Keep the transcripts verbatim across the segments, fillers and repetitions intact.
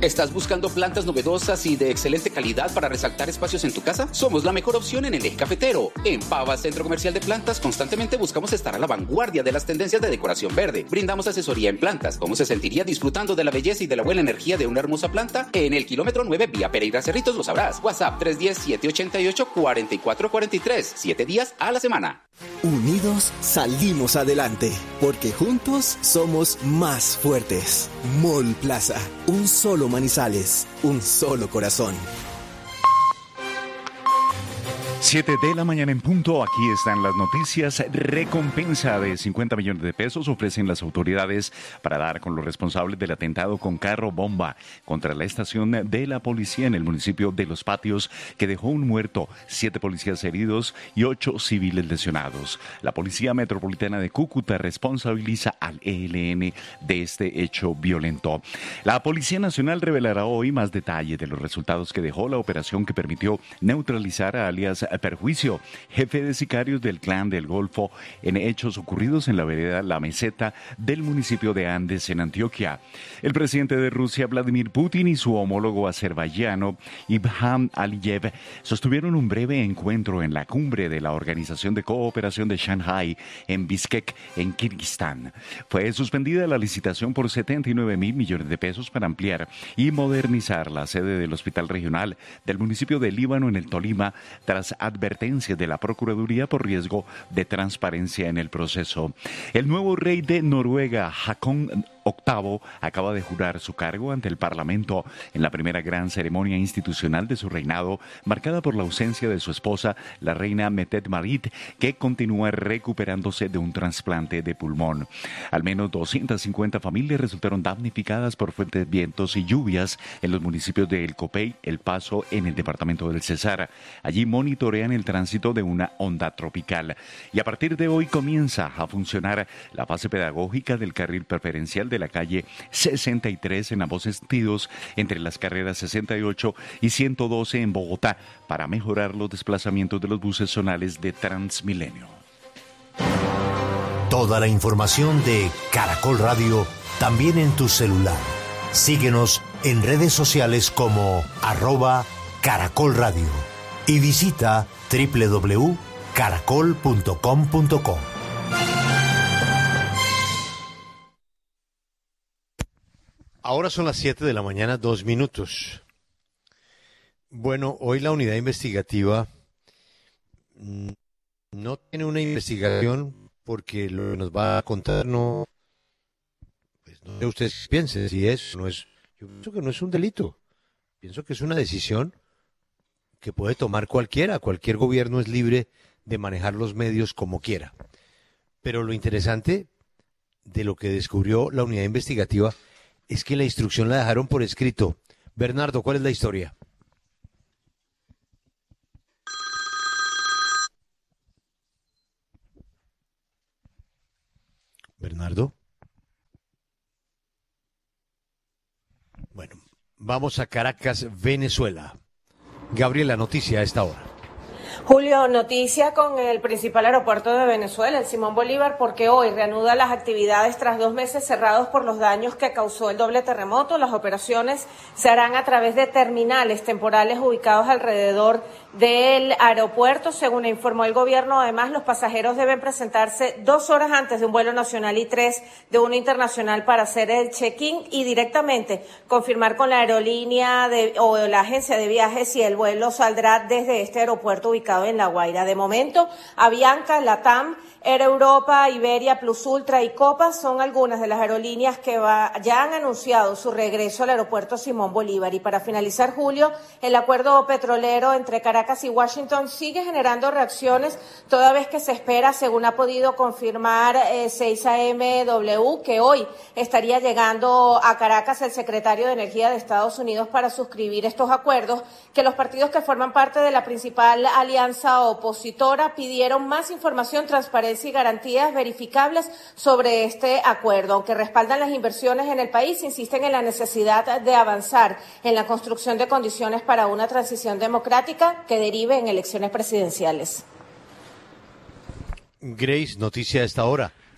¿Estás buscando plantas novedosas y de excelente calidad para resaltar espacios en tu casa? Somos la mejor opción en el eje cafetero. En Pava Centro Comercial de Plantas constantemente buscamos estar a la vanguardia de las tendencias de decoración verde. Brindamos asesoría en plantas. ¿Cómo se sentiría disfrutando de la belleza y de la buena energía de una hermosa planta? En el kilómetro nueve vía Pereira Cerritos lo sabrás. WhatsApp tres uno cero, siete ocho ocho, cuatro cuatro cuatro tres. Siete días a la semana. Unidos salimos adelante, porque juntos somos más fuertes. Mall Plaza, un solo Manizales, un solo corazón. siete de la mañana en punto, aquí están las noticias. Recompensa de cincuenta millones de pesos ofrecen las autoridades para dar con los responsables del atentado con carro bomba contra la estación de la policía en el municipio de Los Patios, que dejó un muerto, siete policías heridos y ocho civiles lesionados. La Policía Metropolitana de Cúcuta responsabiliza al E L N de este hecho violento. La Policía Nacional revelará hoy más detalles de los resultados que dejó la operación que permitió neutralizar a alias Perjuicio, jefe de sicarios del Clan del Golfo, en hechos ocurridos en la vereda La Meseta del municipio de Andes, en Antioquia. El presidente de Rusia, Vladimir Putin, y su homólogo azerbaiyano, Ilham Aliyev, sostuvieron un breve encuentro en la cumbre de la Organización de Cooperación de Shanghái en Bishkek, en Kirguistán. Fue suspendida la licitación por setenta y nueve mil millones de pesos para ampliar y modernizar la sede del Hospital Regional del municipio de Líbano, en el Tolima, tras advertencias de la Procuraduría por riesgo de transparencia en el proceso. El nuevo rey de Noruega, Haakon octavo, acaba de jurar su cargo ante el Parlamento en la primera gran ceremonia institucional de su reinado, marcada por la ausencia de su esposa, la reina Mette-Marit, que continúa recuperándose de un trasplante de pulmón. Al menos doscientas cincuenta familias resultaron damnificadas por fuertes vientos y lluvias en los municipios de El Copey, El Paso, en el departamento del Cesar. Allí monitorean el tránsito de una onda tropical. Y a partir de hoy comienza a funcionar la fase pedagógica del carril preferencial de la calle sesenta y tres en ambos sentidos, entre las carreras sesenta y ocho y ciento doce en Bogotá, para mejorar los desplazamientos de los buses zonales de Transmilenio. Toda la información de Caracol Radio también en tu celular. Síguenos en redes sociales como arroba Caracol Radio y visita doble u doble u doble u punto caracol punto com punto co. Ahora son las siete de la mañana, dos minutos. Bueno, hoy la unidad investigativa no tiene una investigación porque lo que nos va a contar no, pues no sé ustedes piensen si es no es. Yo pienso que no es un delito. Pienso que es una decisión que puede tomar cualquiera. Cualquier gobierno es libre de manejar los medios como quiera. Pero lo interesante de lo que descubrió la unidad investigativa es que la instrucción la dejaron por escrito. Bernardo, ¿cuál es la historia? Bernardo. Bueno, vamos a Caracas, Venezuela. Gabriela, noticia a esta hora. Julio, noticia con el principal aeropuerto de Venezuela, el Simón Bolívar, porque hoy reanuda las actividades tras dos meses cerrados por los daños que causó el doble terremoto. Las operaciones se harán a través de terminales temporales ubicados alrededor del aeropuerto. Según informó el gobierno, además, los pasajeros deben presentarse dos horas antes de un vuelo nacional y tres de uno internacional para hacer el check-in y directamente confirmar con la aerolínea de, o la agencia de viajes si el vuelo saldrá desde este aeropuerto ubicado en La Guaira. De momento, Avianca, LATAM, Air Europa, Iberia, Plus Ultra y Copa son algunas de las aerolíneas que va, ya han anunciado su regreso al aeropuerto Simón Bolívar. Y para finalizar, Julio, el acuerdo petrolero entre Caracas y Washington sigue generando reacciones, toda vez que se espera, según ha podido confirmar eh, seis A M W, que hoy estaría llegando a Caracas el secretario de Energía de Estados Unidos para suscribir estos acuerdos, que los partidos que forman parte de la principal alianza opositora pidieron más información, transparencia y garantías verificables sobre este acuerdo. Aunque respaldan las inversiones en el país, insisten en la necesidad de avanzar en la construcción de condiciones para una transición democrática que derive en elecciones presidenciales. Grace, noticia a esta hora.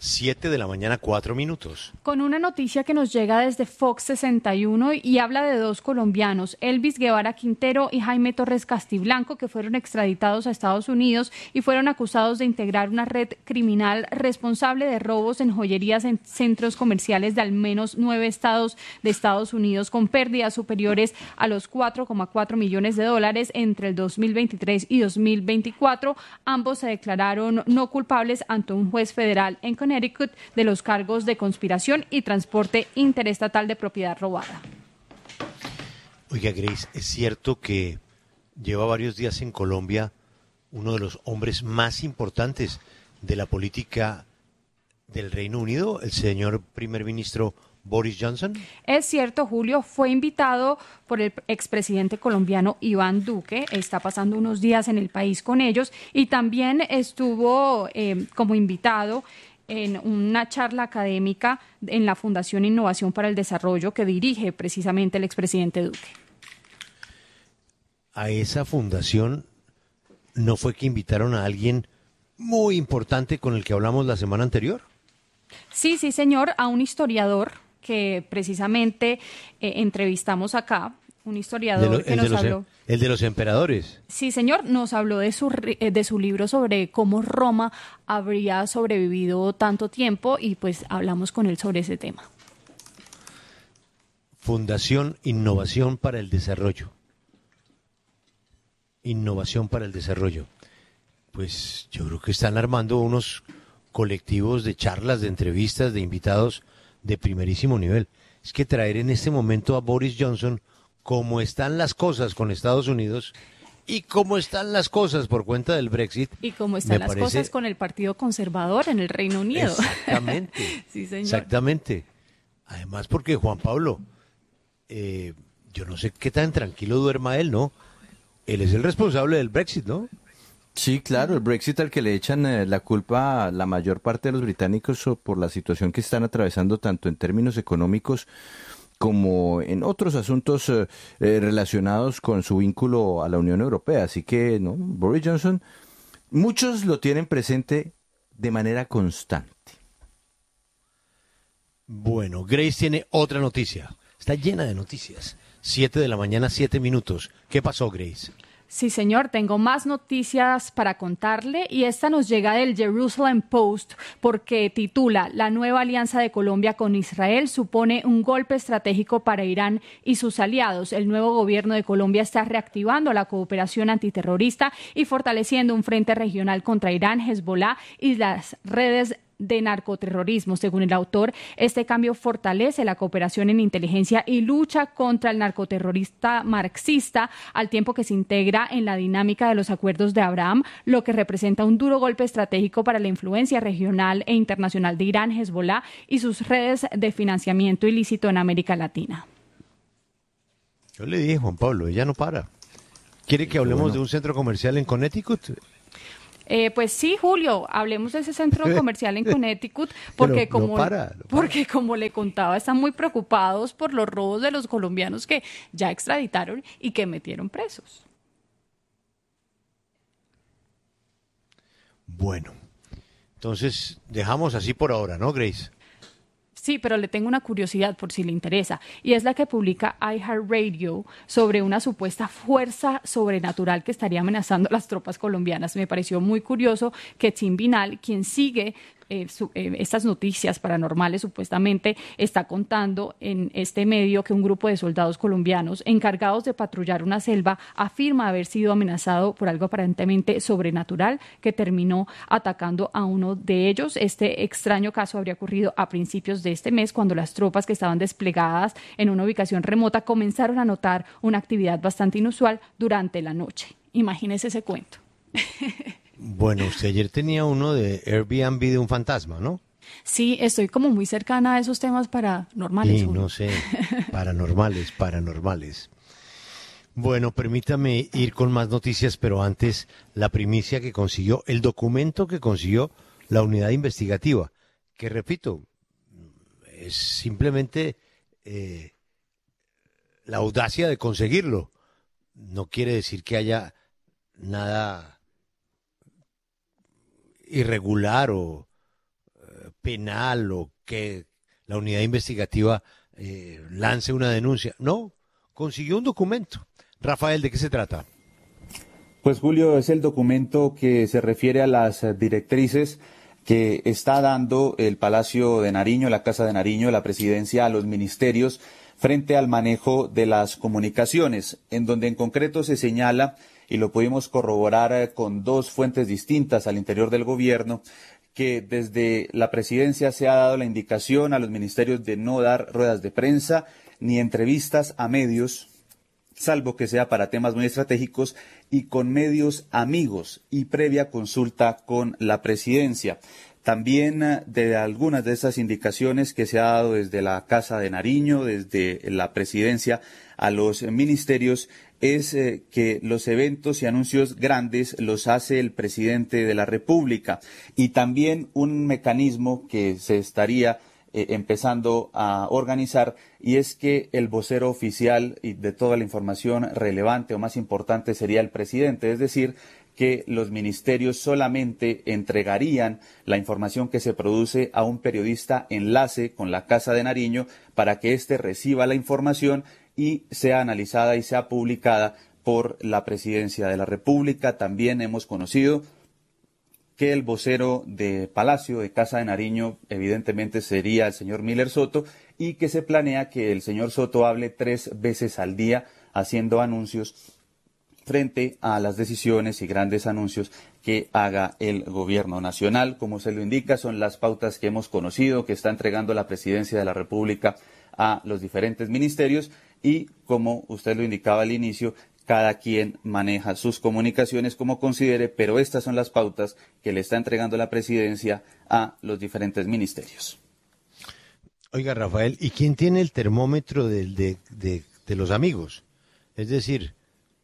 siete de la mañana, cuatro minutos. Con una noticia que nos llega desde Fox sesenta y uno y habla de dos colombianos, Elvis Guevara Quintero y Jaime Torres Castiblanco, que fueron extraditados a Estados Unidos y fueron acusados de integrar una red criminal responsable de robos en joyerías en centros comerciales de al menos nueve estados de Estados Unidos, con pérdidas superiores a los cuatro coma cuatro millones de dólares entre el dos mil veintitrés y dos mil veinticuatro. Ambos se declararon no culpables ante un juez federal en Connecticut de los cargos de conspiración y transporte interestatal de propiedad robada. Oiga, Grace, ¿es cierto que lleva varios días en Colombia uno de los hombres más importantes de la política del Reino Unido, el señor primer ministro Boris Johnson? Es cierto, Julio, fue invitado por el expresidente colombiano Iván Duque, está pasando unos días en el país con ellos, y también estuvo eh, como invitado en una charla académica en la Fundación Innovación para el Desarrollo que dirige precisamente el expresidente Duque. A esa fundación no fue que invitaron a alguien muy importante con el que hablamos la semana anterior. Sí, sí, señor, a un historiador que precisamente eh, entrevistamos acá, un historiador de lo, que nos los, habló. El de los emperadores. Sí, señor, nos habló de su, de su libro sobre cómo Roma habría sobrevivido tanto tiempo y pues hablamos con él sobre ese tema. Fundación Innovación para el Desarrollo. Innovación para el Desarrollo. Pues yo creo que están armando unos colectivos de charlas, de entrevistas, de invitados de primerísimo nivel. Es que traer en este momento a Boris Johnson, como están las cosas con Estados Unidos y cómo están las cosas por cuenta del Brexit. Y cómo están las parece... cosas con el Partido Conservador en el Reino Unido. Exactamente. Sí, señor. Exactamente. Además porque Juan Pablo, eh, yo no sé qué tan tranquilo duerma él, ¿no? Él es el responsable del Brexit, ¿no? Sí, claro, el Brexit al que le echan eh, la culpa a la mayor parte de los británicos por la situación que están atravesando tanto en términos económicos como en otros asuntos eh, eh, relacionados con su vínculo a la Unión Europea. Así que, ¿no? Boris Johnson, muchos lo tienen presente de manera constante. Bueno, Grace tiene otra noticia. Está llena de noticias. Siete de la mañana, siete minutos. ¿Qué pasó, Grace? Sí, señor, tengo más noticias para contarle y esta nos llega del Jerusalem Post porque titula La nueva alianza de Colombia con Israel supone un golpe estratégico para Irán y sus aliados. El nuevo gobierno de Colombia está reactivando la cooperación antiterrorista y fortaleciendo un frente regional contra Irán, Hezbollah y las redes de narcoterrorismo. Según el autor, este cambio fortalece la cooperación en inteligencia y lucha contra el narcoterrorista marxista, al tiempo que se integra en la dinámica de los acuerdos de Abraham, lo que representa un duro golpe estratégico para la influencia regional e internacional de Irán, Hezbollah y sus redes de financiamiento ilícito en América Latina. Yo le dije, Juan Pablo, ella no para. ¿Quiere que hablemos bueno. de un centro comercial en Connecticut? Eh, pues sí, Julio, hablemos de ese centro comercial en Connecticut, porque como, no para, no para. porque como le contaba, están muy preocupados por los robos de los colombianos que ya extraditaron y que metieron presos. Bueno, entonces dejamos así por ahora, ¿no, Grace? Sí, pero le tengo una curiosidad por si le interesa, y es la que publica iHeartRadio sobre una supuesta fuerza sobrenatural que estaría amenazando a las tropas colombianas. Me pareció muy curioso que Tim Binal, quien sigue eh, su, eh, estas noticias paranormales, supuestamente está contando en este medio que un grupo de soldados colombianos encargados de patrullar una selva afirma haber sido amenazado por algo aparentemente sobrenatural que terminó atacando a uno de ellos. Este extraño caso habría ocurrido a principios de este mes, cuando las tropas que estaban desplegadas en una ubicación remota comenzaron a notar una actividad bastante inusual durante la noche. Imagínese ese cuento. Bueno, usted ayer tenía uno de Airbnb de un fantasma, ¿no? Sí, estoy como muy cercana a esos temas paranormales. Sí, no sé, paranormales, paranormales. Bueno, permítame ir con más noticias, pero antes la primicia que consiguió, el documento que consiguió la unidad investigativa, que repito, es simplemente eh, la audacia de conseguirlo. No quiere decir que haya nada irregular o eh, penal o que la unidad investigativa eh, lance una denuncia. No, consiguió un documento. Rafael, ¿de qué se trata? Pues Julio, es el documento que se refiere a las directrices que está dando el Palacio de Nariño, la Casa de Nariño, la presidencia a los ministerios frente al manejo de las comunicaciones, en donde en concreto se señala, y lo pudimos corroborar con dos fuentes distintas al interior del gobierno, que desde la presidencia se ha dado la indicación a los ministerios de no dar ruedas de prensa ni entrevistas a medios, salvo que sea para temas muy estratégicos y con medios amigos y previa consulta con la presidencia. También de algunas de esas indicaciones que se ha dado desde la Casa de Nariño, desde la presidencia a los ministerios, es eh, que los eventos y anuncios grandes los hace el presidente de la República, y también un mecanismo que se estaría eh, empezando a organizar, y es que el vocero oficial y de toda la información relevante o más importante sería el presidente, es decir, que los ministerios solamente entregarían la información que se produce a un periodista enlace con la Casa de Nariño para que éste reciba la información y sea analizada y sea publicada por la Presidencia de la República. También hemos conocido que el vocero de Palacio, de Casa de Nariño, evidentemente sería el señor Miller Soto, y que se planea que el señor Soto hable tres veces al día haciendo anuncios frente a las decisiones y grandes anuncios que haga el gobierno nacional. Como se lo indica, son las pautas que hemos conocido, que está entregando la Presidencia de la República a los diferentes ministerios, y como usted lo indicaba al inicio, cada quien maneja sus comunicaciones como considere, pero estas son las pautas que le está entregando la Presidencia a los diferentes ministerios. Oiga, Rafael, ¿y quién tiene el termómetro de, de, de, de los amigos? Es decir,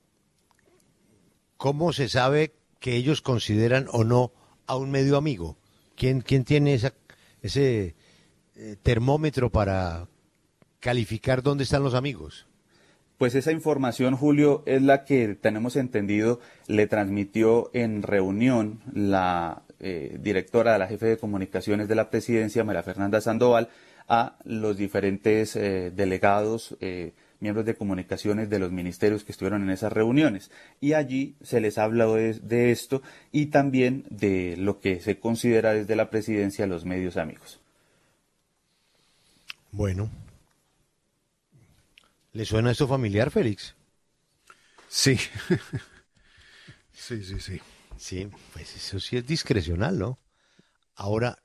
¿cómo se sabe que ellos consideran o no a un medio amigo? ¿Quién, quién tiene esa, ese eh, termómetro para calificar dónde están los amigos? Pues esa información, Julio, es la que tenemos entendido le transmitió en reunión la eh, directora de la jefe de comunicaciones de la Presidencia, María Fernanda Sandoval, a los diferentes eh, delegados, eh, miembros de comunicaciones de los ministerios que estuvieron en esas reuniones. Y allí se les ha hablado de, de esto y también de lo que se considera desde la Presidencia los medios amigos. Bueno. ¿Le suena esto familiar, Félix? Sí. sí, sí, sí. Sí, pues eso sí es discrecional, ¿no? Ahora,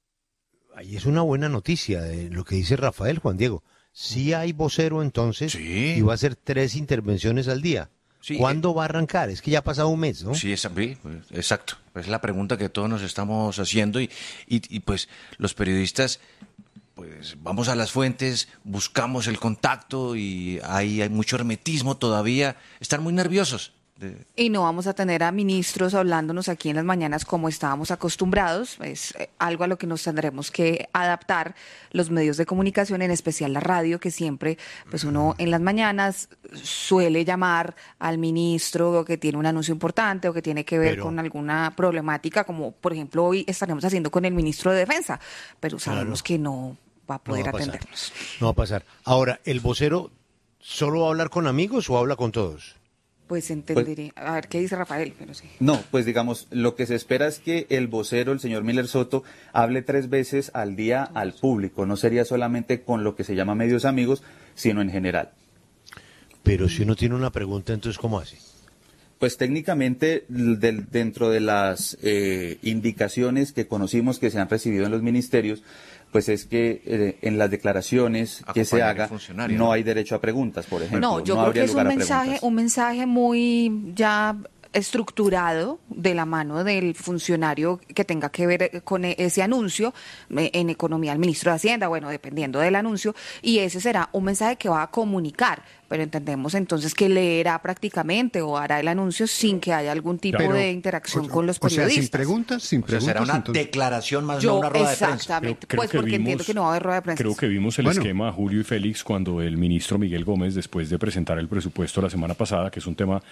ahí es una buena noticia de lo que dice Rafael, Juan Diego. Sí hay vocero entonces, sí, y va a hacer tres intervenciones al día. Sí, ¿cuándo eh, va a arrancar? Es que ya ha pasado un mes, ¿no? Sí, es, exacto. Es la pregunta que todos nos estamos haciendo y, y, y pues los periodistas... Pues vamos a las fuentes, buscamos el contacto y ahí hay mucho hermetismo todavía. Están muy nerviosos. De... Y no vamos a tener a ministros hablándonos aquí en las mañanas como estábamos acostumbrados. Es algo a lo que nos tendremos que adaptar los medios de comunicación, en especial la radio, que siempre pues uno en las mañanas suele llamar al ministro que tiene un anuncio importante o que tiene que ver pero... con alguna problemática, como por ejemplo hoy estaremos haciendo con el ministro de Defensa, pero sabemos claro. que no... va a poder no va a atendernos. No va a pasar. Ahora, ¿el vocero solo va a hablar con amigos o habla con todos? Pues entenderé. Pues, a ver, ¿qué dice Rafael? Pero sí. No, pues digamos, lo que se espera es que el vocero, el señor Miller Soto, hable tres veces al día al público. No sería solamente con lo que se llama medios amigos, sino en general. Pero si uno tiene una pregunta, entonces, ¿cómo hace? Pues técnicamente, de, dentro de las eh, indicaciones que conocimos que se han recibido en los ministerios, pues es que eh, en las declaraciones que se haga no, no hay derecho a preguntas, por ejemplo. No, yo no creo que es un mensaje, un mensaje muy ya estructurado de la mano del funcionario que tenga que ver con ese anuncio en economía, el ministro de Hacienda, bueno, dependiendo del anuncio, y ese será un mensaje que va a comunicar, pero entendemos entonces que leerá prácticamente o hará el anuncio sin que haya algún tipo pero, de interacción o, con los periodistas. O sea, sin preguntas, sin preguntas. O sea, será una entonces... declaración más Yo, no una rueda de prensa. Exactamente, pues porque vimos, entiendo que no va a haber rueda de prensa. Creo que vimos el bueno. esquema, Julio y Félix, cuando el ministro Miguel Gómez, después de presentar el presupuesto la semana pasada, que es un tema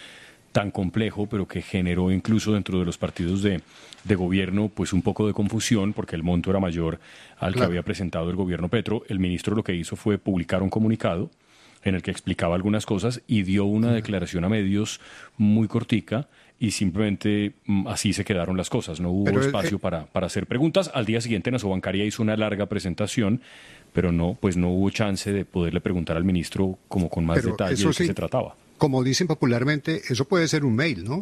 tan complejo, pero que generó incluso dentro de los partidos de, de gobierno pues un poco de confusión, porque el monto era mayor al que Claro. había presentado el gobierno Petro. El ministro lo que hizo fue publicar un comunicado en el que explicaba algunas cosas y dio una declaración a medios muy cortica, y simplemente mm, así se quedaron las cosas. No hubo Pero, espacio eh, para, para hacer preguntas. Al día siguiente Nasobancaria hizo una larga presentación, pero no, pues no hubo chance de poderle preguntar al ministro como con más Pero detalle eso de qué sí, se trataba. Como dicen popularmente, eso puede ser un mail, ¿no?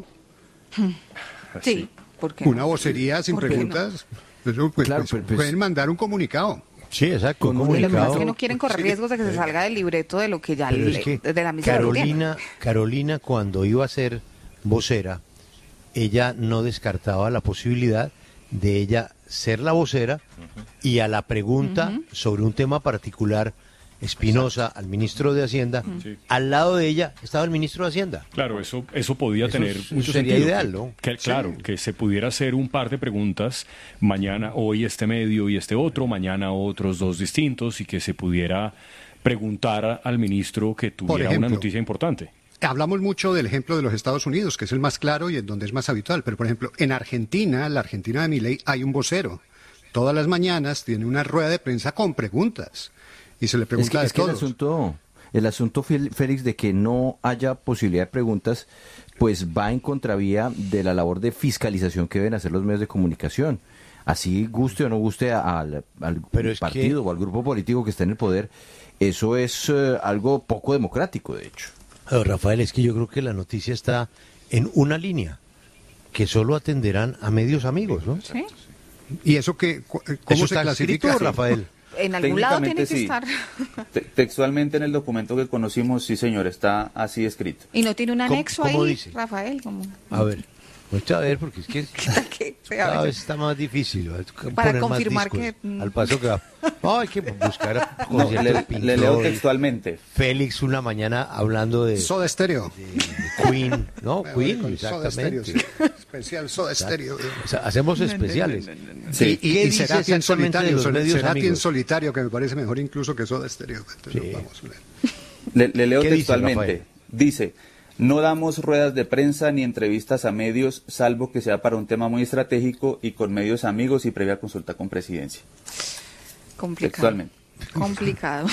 Sí, ¿por qué Una no? vocería sin ¿Por qué preguntas. Eso, pues, Claro, pues, pero, pues, pueden mandar un comunicado. Sí, exacto. Un Lo que pasa es comunicado. que no quieren correr riesgos de que se salga del libreto de lo que ya Pero le, es que de la misa de Carolina, Carolina, cuando iba a ser vocera, ella no descartaba la posibilidad de ella ser la vocera y a la pregunta Ujú. sobre un tema particular espinosa al ministro de Hacienda, Sí. al lado de ella estaba el ministro de Hacienda. Claro, eso, eso podía Eso tener es- mucho sería sentido. ideal, que- ¿no? que, claro, que se pudiera hacer un par de preguntas, mañana, hoy este medio y este otro, mañana otros dos distintos, y que se pudiera preguntar al ministro que tuviera ejemplo, una noticia importante. Hablamos mucho del ejemplo de los Estados Unidos, que es el más claro y en donde es más habitual. Pero, por ejemplo, en Argentina, la Argentina de Milei, hay un vocero. Todas las mañanas tiene una rueda de prensa con preguntas. Y se le Es pregunta que, de es que el todos. asunto, el asunto, Fel- Félix, de que no haya posibilidad de preguntas, pues va en contravía de la labor de fiscalización que deben hacer los medios de comunicación. Así guste o no guste a- al, al Pero es partido que- o al grupo político que está en el poder, eso es eh, algo poco democrático, de hecho. Ah, Rafael, es que yo creo que la noticia está en una línea, que solo atenderán a medios amigos, ¿no? Sí. ¿Y eso qué, cu- cómo ¿Eso se está clasifica? escrito, Rafael? En algún lado tiene que Técnicamente estar. Te- Textualmente en el documento que conocimos, sí señor, está así escrito. Y no tiene un ¿Cómo- anexo cómo ahí, dice? Rafael, como A ver, muestra a ver, porque es que que sea, cada a vez ver. está más difícil. hay que Para poner más confirmar discos que, mm. al paso que va. No, hay que buscar a No, conciertos le, Pink le leo Floyd, textualmente. Félix una mañana hablando de, Soda Stereo. de Queen, ¿no? Me voy Queen, con Soda Stereo, exactamente. sí. Especial Soda Stereo. O sea, hacemos especiales. Sí. Y, ¿Qué y dice Cerati en exactamente de solitario, los Cer- medios Cerati en amigos? solitario, que me parece mejor incluso que Soda Stereo. Entonces, Sí. vamos a ver. Le, le leo ¿Qué dice, textualmente. Rafael? Dice, no damos ruedas de prensa ni entrevistas a medios, salvo que sea para un tema muy estratégico y con medios amigos y previa consulta con presidencia. Complicado. Textualmente. Complicado.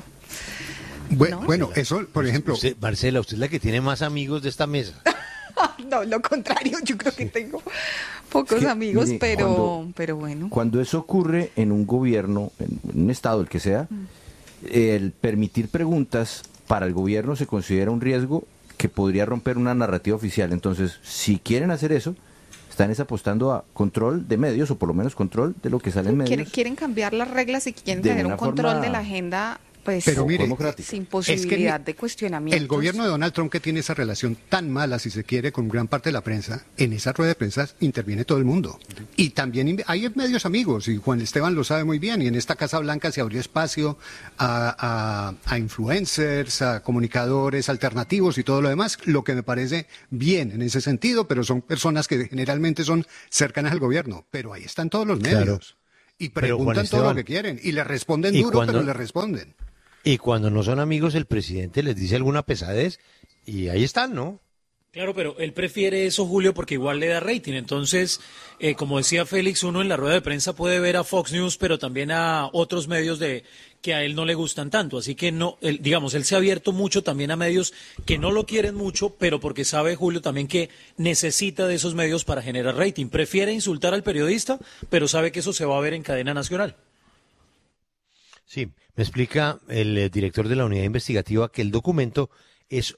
Bueno, ¿No? bueno, eso, por ejemplo, Usted, Marcela, usted es la que tiene más amigos de esta mesa. No, lo contrario, yo creo que tengo pocos Es que, amigos, mire, pero, cuando- pero bueno. Cuando eso ocurre en un gobierno, en un estado, el que sea, el permitir preguntas para el gobierno se considera un riesgo que podría romper una narrativa oficial. Entonces, si quieren hacer eso, están es apostando a control de medios, o por lo menos control de lo que sale en Quieren, medios. quieren cambiar las reglas y quieren de tener un una control forma- de la agenda, pues Pero mire, sin es que posibilidad mi- de cuestionamiento. el gobierno de Donald Trump, que tiene esa relación tan mala, si se quiere, con gran parte de la prensa, en esa rueda de prensa interviene todo el mundo. Y también inv- hay medios amigos, y Juan Esteban lo sabe muy bien, y en esta Casa Blanca se abrió espacio a, a- a influencers, a comunicadores alternativos y todo lo demás, lo que me parece bien en ese sentido, pero son personas que generalmente son cercanas al gobierno. Pero ahí están todos los medios. Claro. Y Pero, Juan preguntan todo lo Esteban, que quieren, y le responden ¿y duro, cuando- pero le responden. Y cuando no son amigos, el presidente les dice alguna pesadez y ahí están, ¿no? Claro, pero él prefiere eso, Julio, porque igual le da rating. Entonces, eh, como decía Félix, uno en la rueda de prensa puede ver a Fox News, pero también a otros medios de que a él no le gustan tanto. Así que no, él, digamos, él se ha abierto mucho también a medios que no lo quieren mucho, pero porque sabe, Julio, también que necesita de esos medios para generar rating. Prefiere insultar al periodista, pero sabe que eso se va a ver en cadena nacional. Sí, me explica el eh, director de la unidad investigativa que el documento es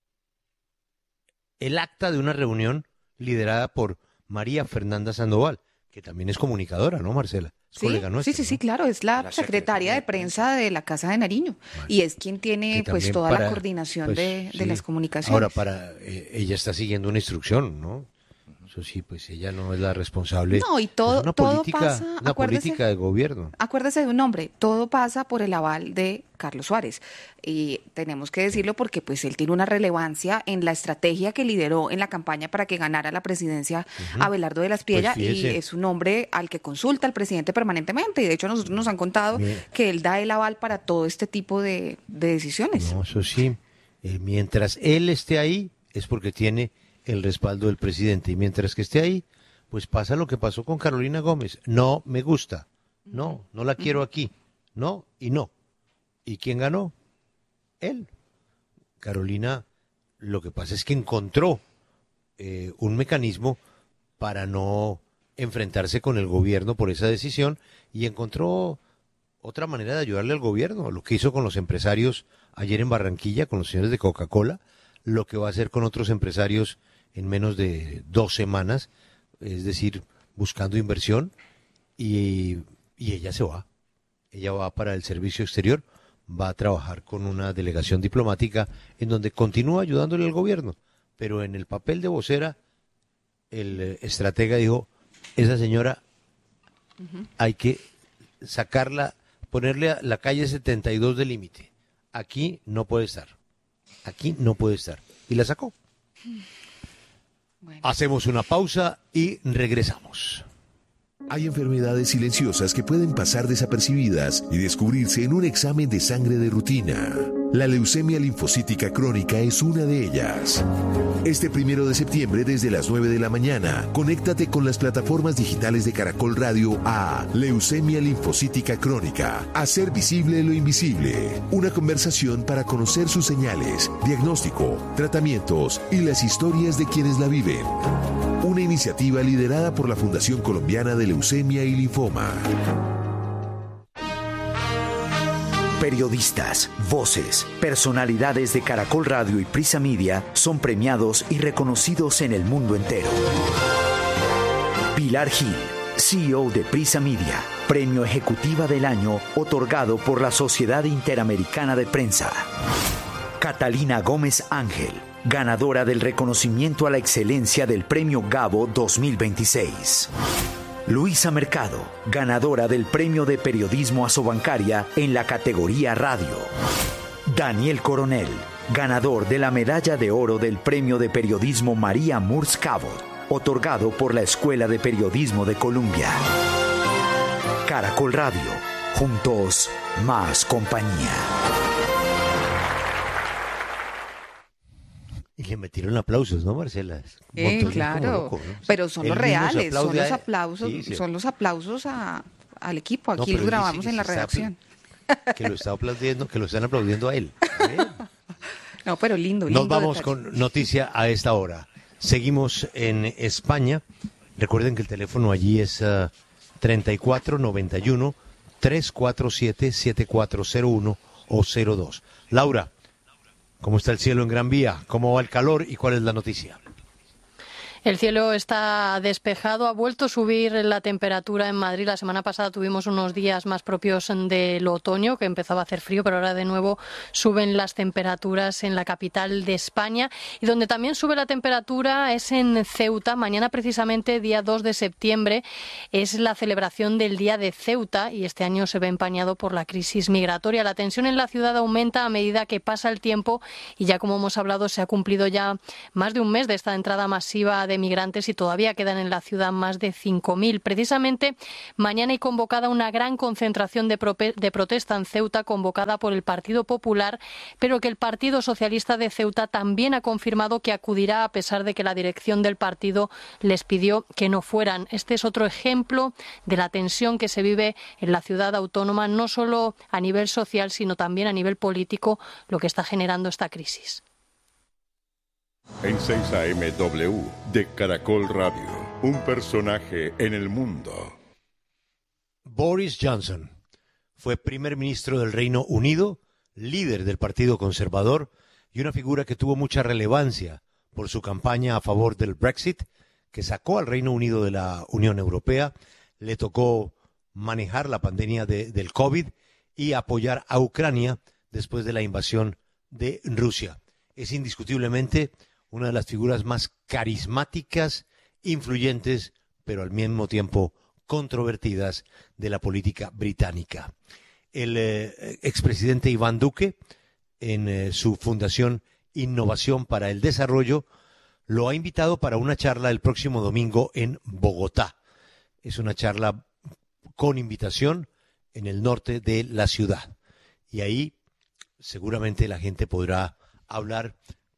el acta de una reunión liderada por María Fernanda Sandoval, que también es comunicadora, ¿no, Marcela? Es Sí, colega nuestra, sí, sí, ¿no? sí, claro, es la, La secretaria de prensa de la Casa de Nariño y es quien tiene Que pues también toda para- la coordinación pues, de, de sí. las comunicaciones. Ahora, para eh, ella está siguiendo una instrucción, ¿no? Eso sí, pues ella no es la responsable. No, y todo- es una todo política, pasa, una acuérdese- política de gobierno. Acuérdese de un nombre, todo pasa por el aval de Carlos Suárez. Y tenemos que decirlo porque pues él tiene una relevancia en la estrategia que lideró en la campaña para que ganara la presidencia Abelardo de la Espriella, Pues y fíjese. es un hombre al que consulta el presidente permanentemente. Y de hecho a nosotros nos han contado Mire. que él da el aval para todo este tipo de, de decisiones. No, eso sí. Eh, mientras él esté ahí, es porque tiene el respaldo del presidente. Y mientras que esté ahí, pues pasa lo que pasó con Carolina Gómez. No me gusta. No, no la quiero aquí. No y no. ¿Y quién ganó? Él. Carolina, lo que pasa es que encontró eh, un mecanismo para no enfrentarse con el gobierno por esa decisión y encontró otra manera de ayudarle al gobierno, lo que hizo con los empresarios ayer en Barranquilla, con los señores de Coca-Cola, lo que va a hacer con otros empresarios en menos de dos semanas, es decir, buscando inversión, y, y ella se va. Ella va para el servicio exterior, va a trabajar con una delegación diplomática en donde continúa ayudándole al gobierno, pero en el papel de vocera, el eh, estratega dijo, esa señora uh-huh. hay que sacarla, ponerle a la calle setenta y dos de límite. Aquí no puede estar. Aquí no puede estar. Y la sacó. Bueno. Hacemos una pausa y regresamos. Hay enfermedades silenciosas que pueden pasar desapercibidas y descubrirse en un examen de sangre de rutina. La leucemia linfocítica crónica es una de ellas. Este primero de septiembre desde las nueve de la mañana, conéctate con las plataformas digitales de Caracol Radio a Leucemia linfocítica crónica. Hacer visible lo invisible. Una conversación para conocer sus señales, diagnóstico, tratamientos y las historias de quienes la viven. Una iniciativa liderada por la Fundación Colombiana de Leucemia y Linfoma. Periodistas, voces, personalidades de Caracol Radio y Prisa Media son premiados y reconocidos en el mundo entero. Pilar Gil, C E O de Prisa Media, Premio Ejecutiva del Año otorgado por la Sociedad Interamericana de Prensa. Catalina Gómez Ángel, ganadora del reconocimiento a la excelencia del Premio Gabo dos mil veintiséis. Luisa Mercado, ganadora del Premio de Periodismo Asobancaria en la categoría Radio. Daniel Coronel, ganador de la Medalla de Oro del Premio de Periodismo María Murs Cabot, otorgado por la Escuela de Periodismo de Columbia. Caracol Radio, juntos, más compañía. Y le metieron aplausos, ¿no, Marcela? Eh, claro, loco, ¿no? Pero son los reales, son los aplausos, sí, sí. son los aplausos a, al equipo. Aquí no, lo grabamos en la redacción. Que lo está aplaudiendo, que lo están aplaudiendo a él. ¿Eh? No, pero lindo, lindo. Nos vamos detalle. Con noticia a esta hora. Seguimos en España. Recuerden que el teléfono allí es uh, treinta y cuatro noventa y uno, trescientos cuarenta y siete, setenta y cuatro cero uno o cero dos. Laura, ¿cómo está el cielo en Gran Vía? ¿Cómo va el calor y cuál es la noticia? El cielo está despejado, ha vuelto a subir la temperatura en Madrid. La semana pasada tuvimos unos días más propios del otoño, que empezaba a hacer frío, pero ahora de nuevo suben las temperaturas en la capital de España. Y donde también sube la temperatura es en Ceuta. Mañana, precisamente, día dos de septiembre, es la celebración del Día de Ceuta y este año se ve empañado por la crisis migratoria. La tensión en la ciudad aumenta a medida que pasa el tiempo y ya, como hemos hablado, se ha cumplido ya más de un mes de esta entrada masiva de migrantes y todavía quedan en la ciudad más de cinco mil. Precisamente mañana hay convocada una gran concentración de, pro de protesta en Ceuta, convocada por el Partido Popular, pero que el Partido Socialista de Ceuta también ha confirmado que acudirá, a pesar de que la dirección del partido les pidió que no fueran. Este es otro ejemplo de la tensión que se vive en la ciudad autónoma, no solo a nivel social, sino también a nivel político, lo que está generando esta crisis. En seis A M W de Caracol Radio, un personaje en el mundo. Boris Johnson fue primer ministro del Reino Unido, líder del Partido Conservador y una figura que tuvo mucha relevancia por su campaña a favor del Brexit, que sacó al Reino Unido de la Unión Europea. Le tocó manejar la pandemia de, del COVID y apoyar a Ucrania después de la invasión de Rusia. Es indiscutiblemente una de las figuras más carismáticas, influyentes, pero al mismo tiempo controvertidas de la política británica. El eh, expresidente Iván Duque, en eh, su fundación Innovación para el Desarrollo, lo ha invitado para una charla el próximo domingo en Bogotá. Es una charla con invitación en el norte de la ciudad. Y ahí seguramente la gente podrá hablar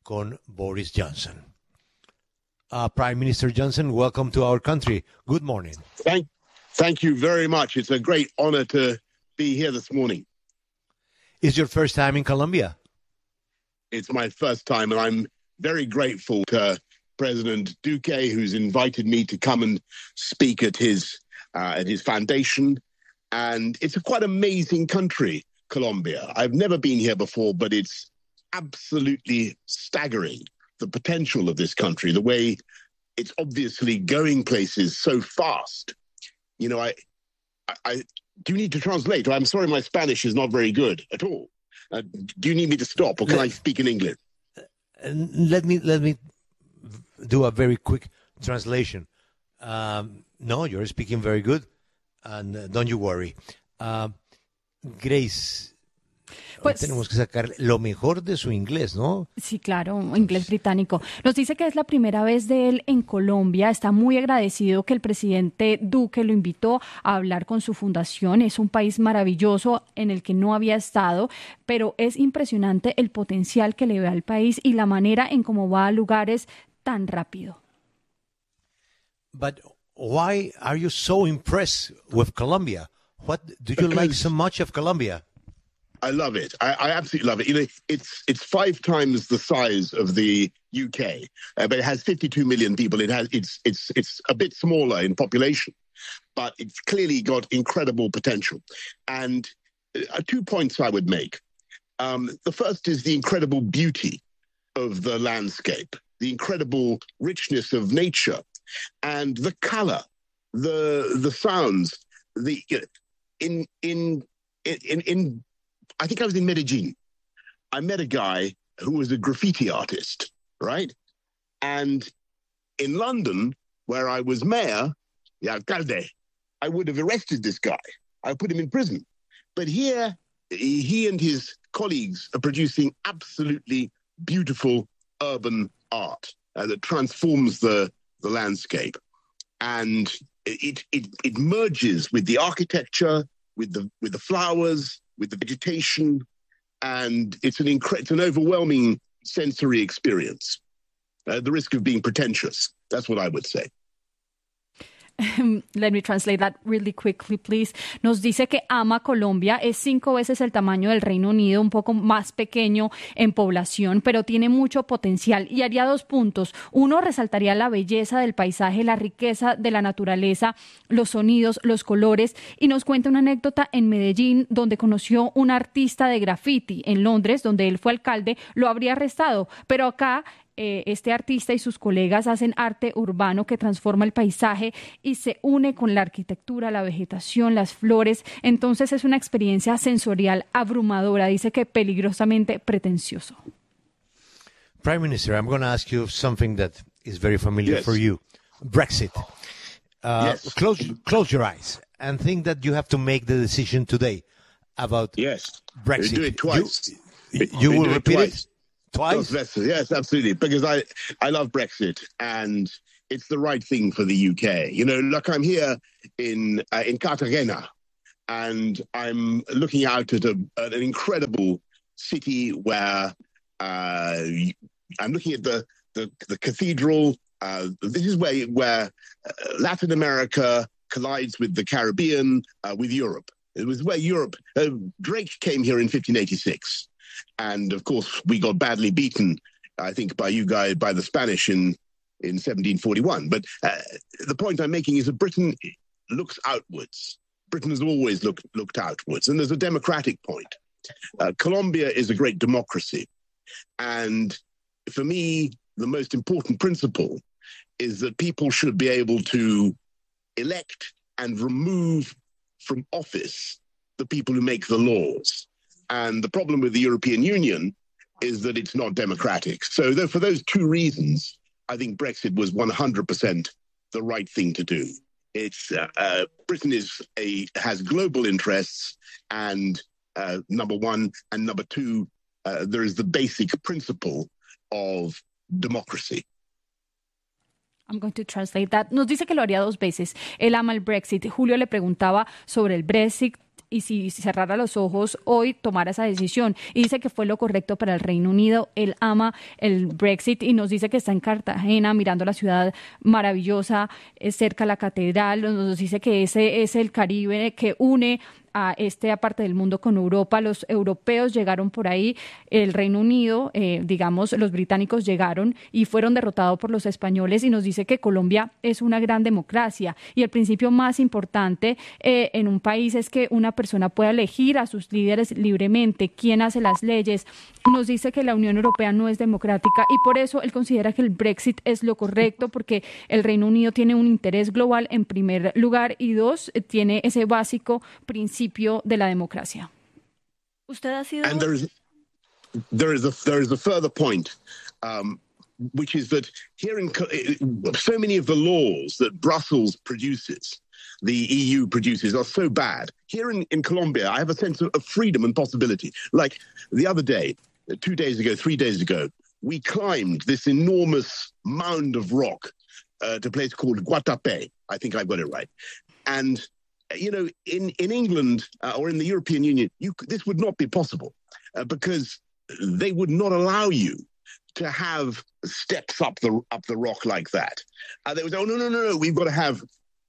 con Boris Johnson. Uh, Prime Minister Johnson, welcome to our country. Good morning. Thank, thank you very much. It's a great honor to be here this morning. It's your first time in Colombia? It's my first time, and I'm very grateful to President Duque, who's invited me to come and speak at his uh, at his foundation. And it's a quite amazing country, Colombia. I've never been here before, but it's absolutely staggering, the potential of this country, the way it's obviously going places so fast. You know, I, I, I do you need to translate? I'm sorry, my Spanish is not very good at all. Uh, do you need me to stop, or can let, I speak in English? Let me let me do a very quick translation. Um, no, you're speaking very good, and uh, don't you worry. Uh, Grace. Pues, tenemos que sacar lo mejor de su inglés, ¿no? Sí, claro, inglés británico. Nos dice que es la primera vez de él en Colombia. Está muy agradecido que el presidente Duque lo invitó a hablar con su fundación. Es un país maravilloso en el que no había estado, pero es impresionante el potencial que le ve al país y la manera en cómo va a lugares tan rápido. But why are you so impressed with Colombia? What do you like so much of Colombia? I love it. I, I absolutely love it. You know, it's it's five times the size of the U K, uh, but it has fifty-two million people. It has it's it's it's a bit smaller in population, but it's clearly got incredible potential. And uh, two points I would make. Um, the first is the incredible beauty of the landscape, the incredible richness of nature, and the color, the the sounds. The in in in in. I think I was in Medellin. I met a guy who was a graffiti artist, right? And in London, where I was mayor, the alcalde, I would have arrested this guy. I put him in prison. But here, he and his colleagues are producing absolutely beautiful urban art uh, that transforms the, the landscape. And it, it, it merges with the architecture, with the, with the flowers, with the vegetation, and it's an incre- it's an overwhelming sensory experience. Uh, the risk of being pretentious, that's what I would say. Let me translate that really quickly, please. Nos dice que ama Colombia, es cinco veces el tamaño del Reino Unido, un poco más pequeño en población, pero tiene mucho potencial y haría dos puntos. Uno, resaltaría la belleza del paisaje, la riqueza de la naturaleza, los sonidos, los colores, y nos cuenta una anécdota en Medellín, donde conoció un artista de graffiti. En Londres, donde él fue alcalde, lo habría arrestado, pero acá Eh, este artista y sus colegas hacen arte urbano que transforma el paisaje y se une con la arquitectura, la vegetación, las flores. Entonces es una experiencia sensorial abrumadora. Dice que peligrosamente pretencioso. Prime Minister, I'm going to ask you something that is very familiar yes. for you. Brexit. Uh, yes. Close, close your eyes and think that you have to make the decision today about yes. Brexit. We do it twice. You, you will repeat it? Twice. Twice? Yes, absolutely. Because I, I love Brexit, and it's the right thing for the U K. You know, look, I'm here in uh, in Cartagena, and I'm looking out at, a, at an incredible city where uh, I'm looking at the the, the cathedral. Uh, this is where where Latin America collides with the Caribbean, uh, with Europe. It was where Europe. Uh, Drake came here in fifteen eighty-six. And of course, we got badly beaten, I think, by you guys, by the Spanish in, in seventeen forty-one. But uh, the point I'm making is that Britain looks outwards. Britain has always looked, looked outwards. And there's a democratic point. Uh, Colombia is a great democracy. And for me, the most important principle is that people should be able to elect and remove from office the people who make the laws. And the problem with the European Union is that it's not democratic. So for those two reasons, I think Brexit was one hundred percent the right thing to do. It's uh, uh, Britain is a has global interests, and uh, number one, and number two, uh, there is the basic principle of democracy. I'm going to translate that. Nos dice que lo haría dos veces. Él ama el Brexit. Julio le preguntaba sobre el Brexit. y si cerrara los ojos hoy tomara esa decisión. Y dice que fue lo correcto para el Reino Unido. Él ama el Brexit y nos dice que está en Cartagena mirando la ciudad maravillosa, cerca a la catedral. Nos dice que ese es el Caribe que une a esta parte del mundo con Europa. Los europeos llegaron por ahí, el Reino Unido, eh, digamos, los británicos llegaron y fueron derrotados por los españoles, y nos dice que Colombia es una gran democracia y el principio más importante eh, en un país es que una persona pueda elegir a sus líderes libremente, quién hace las leyes. Nos dice que la Unión Europea no es democrática y por eso él considera que el Brexit es lo correcto, porque el Reino Unido tiene un interés global en primer lugar y dos, tiene ese básico principio de la democracia. Usted ha sido. And there is, there is a there is a further point, um, which is that here in so many of the laws that Brussels produces, the E U produces, are so bad. Here in, in Colombia, I have a sense of, of freedom and possibility. Like the other day, two days ago, three days ago, we climbed this enormous mound of rock uh, to a place called Guatapé. I think I've got it right, and. You know, in, in England uh, or in the European Union, you, this would not be possible uh, because they would not allow you to have steps up the up the rock like that. Uh, they would say, oh, no, no, no, no, we've got to have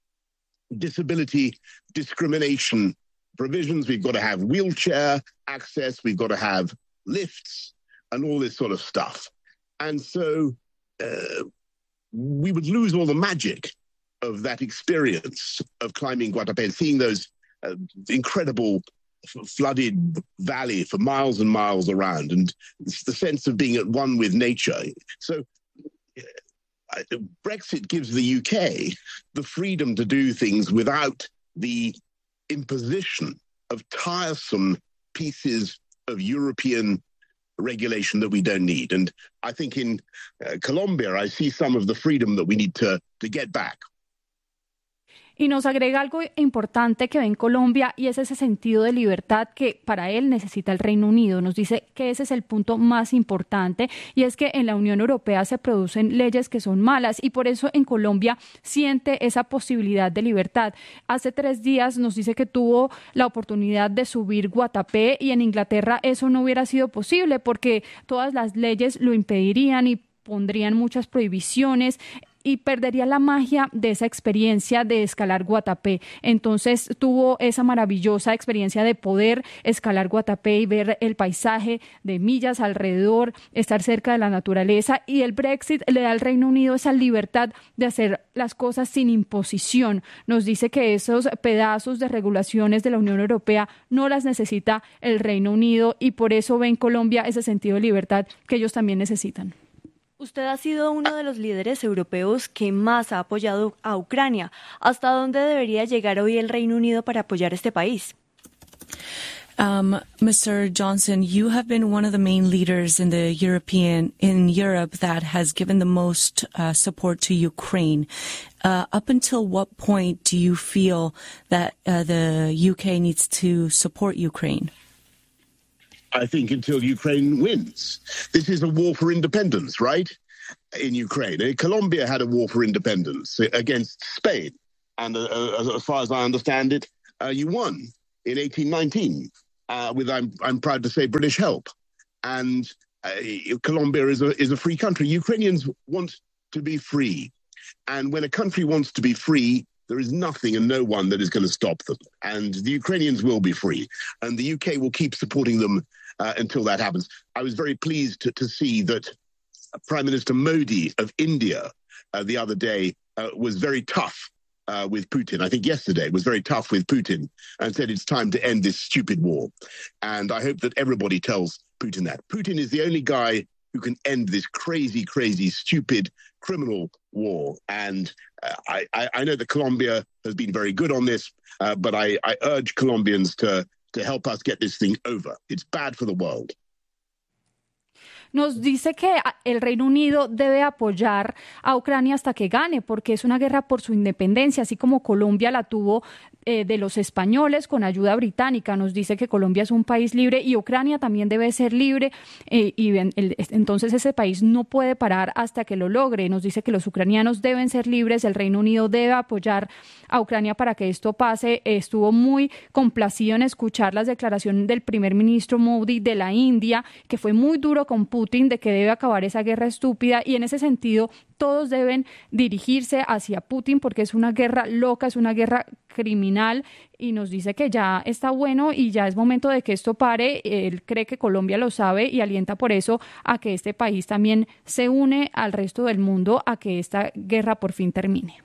disability discrimination provisions. We've got to have wheelchair access. We've got to have lifts and all this sort of stuff. And so uh, we would lose all the magic of that experience of climbing Guatapé and seeing those uh, incredible f- flooded valley for miles and miles around, and it's the sense of being at one with nature. So uh, Brexit gives the U K the freedom to do things without the imposition of tiresome pieces of European regulation that we don't need. And I think in uh, Colombia, I see some of the freedom that we need to, to get back. Y nos agrega algo importante que ve en Colombia, y es ese sentido de libertad que para él necesita el Reino Unido. Nos dice que ese es el punto más importante, y es que en la Unión Europea se producen leyes que son malas y por eso en Colombia siente esa posibilidad de libertad. Hace tres días nos dice que tuvo la oportunidad de subir Guatapé y en Inglaterra eso no hubiera sido posible porque todas las leyes lo impedirían y pondrían muchas prohibiciones y perdería la magia de esa experiencia de escalar Guatapé. Entonces tuvo esa maravillosa experiencia de poder escalar Guatapé y ver el paisaje de millas alrededor, estar cerca de la naturaleza, y el Brexit le da al Reino Unido esa libertad de hacer las cosas sin imposición. Nos dice que esos pedazos de regulaciones de la Unión Europea no las necesita el Reino Unido y por eso ve en Colombia ese sentido de libertad que ellos también necesitan. Usted ha sido uno de los líderes europeos que más ha apoyado a Ucrania. ¿Hasta dónde debería llegar hoy el Reino Unido para apoyar este país? Um, Mister Johnson, you have been one of the main leaders in the European in Europe that has given the most uh, support to Ukraine. Uh, up until what point do you feel that uh, the U K needs to support Ukraine? I think until Ukraine wins. This is a war for independence, right? In Ukraine. Colombia had a war for independence against Spain. And uh, as far as I understand it, uh, you won in eighteen nineteen uh, with, I'm, I'm proud to say, British help. And uh, Colombia is a, is a free country. Ukrainians want to be free. And when a country wants to be free, there is nothing and no one that is going to stop them. And the Ukrainians will be free. And the U K will keep supporting them Uh, until that happens. I was very pleased to, to see that Prime Minister Modi of India uh, the other day uh, was very tough uh, with Putin. I think yesterday was very tough with Putin and said it's time to end this stupid war. And I hope that everybody tells Putin that. Putin is the only guy who can end this crazy, crazy, stupid criminal war. And uh, I, I, I know that Colombia has been very good on this, uh, but I, I urge Colombians to to help us get this thing over. It's bad for the world. nos dice que el Reino Unido debe apoyar a Ucrania hasta que gane, porque es una guerra por su independencia, así como Colombia la tuvo eh, de los españoles con ayuda británica. Nos dice que Colombia es un país libre y Ucrania también debe ser libre eh, y el, entonces ese país no puede parar hasta que lo logre. Nos dice que los ucranianos deben ser libres, el Reino Unido debe apoyar a Ucrania para que esto pase. Estuvo muy complacido en escuchar las declaraciones del primer ministro Modi de la India, que fue muy duro con Putin de que debe acabar esa guerra estúpida, y en ese sentido todos deben dirigirse hacia Putin porque es una guerra loca, es una guerra criminal, y nos dice que ya está bueno y ya es momento de que esto pare. Él cree que Colombia lo sabe y alienta por eso a que este país también se une al resto del mundo a que esta guerra por fin termine.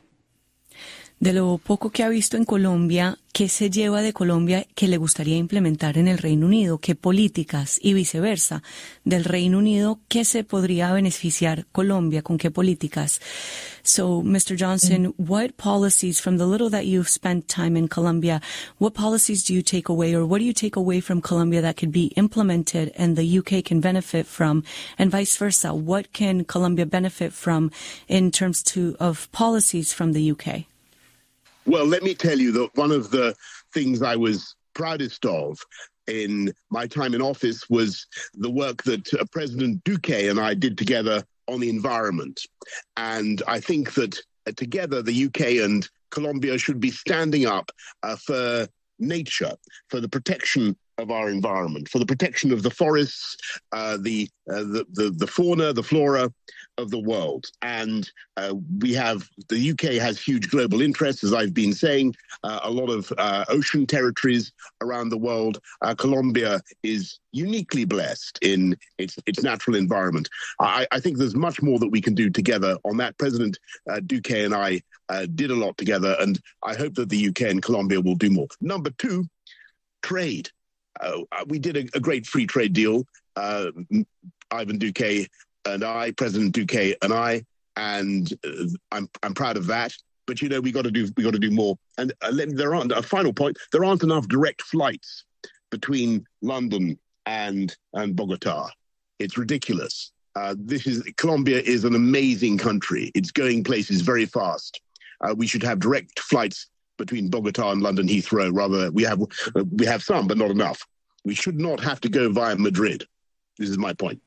De lo poco que ha visto en Colombia, ¿qué se lleva de Colombia que le gustaría implementar en el Reino Unido? ¿Qué políticas y viceversa del Reino Unido? ¿Qué se podría beneficiar Colombia? ¿Con qué políticas? So, Mister Johnson, what policies, from the little that you've spent time in Colombia, what policies do you take away, or what do you take away from Colombia that could be implemented and the U K can benefit from, and vice versa? What can Colombia benefit from in terms to, of policies from the U K? Well, let me tell you that one of the things I was proudest of in my time in office was the work that uh, President Duque and I did together on the environment. And I think that uh, together the U K and Colombia should be standing up uh, for nature, for the protection of our environment, for the protection of the forests, uh, the, uh, the the the fauna, the flora of the world. And uh, we have, the U K has huge global interests, as I've been saying, uh, a lot of uh, ocean territories around the world. Uh, Colombia is uniquely blessed in its its natural environment. I, I think there's much more that we can do together on that. President uh, Duque and I uh, did a lot together, and I hope that the U K and Colombia will do more. Number two, trade. Uh, we did a, a great free trade deal, uh, Ivan Duque and I, President Duque and I, and uh, I'm I'm proud of that. But you know, we got to do we got to do more. And uh, there aren't a final point. There aren't enough direct flights between London and and Bogota. It's ridiculous. Uh, this is Colombia is an amazing country. It's going places very fast. Uh, we should have direct flights between Bogota and London Heathrow. Rather, we have uh, we have some, but not enough. We should not have to go via Madrid. This is my point.